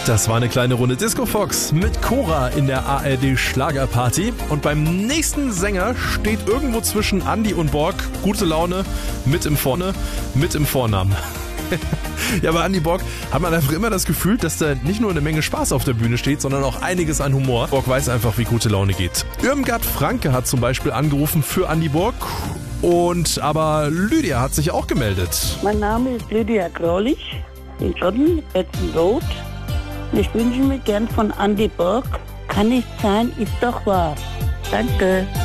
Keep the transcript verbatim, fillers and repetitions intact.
Das war eine kleine Runde Disco Fox mit Cora in der A R D Schlagerparty. Und beim nächsten Sänger steht irgendwo zwischen Andi und Borg gute Laune mit im Vorne, mit im Vornamen. Ja, bei Andi Borg hat man einfach immer das Gefühl, dass da nicht nur eine Menge Spaß auf der Bühne steht, sondern auch einiges an Humor. Borg weiß einfach, wie gute Laune geht. Irmgard Franke hat zum Beispiel angerufen für Andi Borg. Und aber Lydia hat sich auch gemeldet. Mein Name ist Lydia Graulich, in Schotten, Betzen Road. Ich wünsche mir gern von Andi Borg, kann nicht sein, ist doch wahr. Danke.